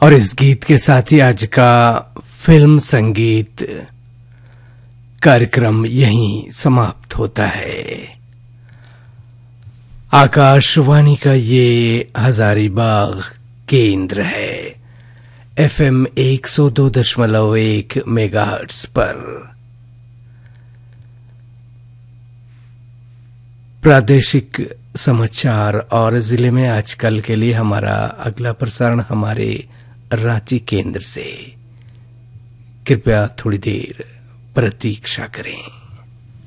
और इस गीत के साथ ही आज का फिल्म संगीत कार्यक्रम यहीं समाप्त होता है। आकाशवाणी का ये हजारीबाग केंद्र है, FM 102.1 मेगाहर्ट्ज पर। प्रादेशिक समाचार और जिले में आजकल के लिए हमारा अगला प्रसारण हमारे रांची केंद्र से। कृपया थोड़ी देर प्रतीक्षा करें।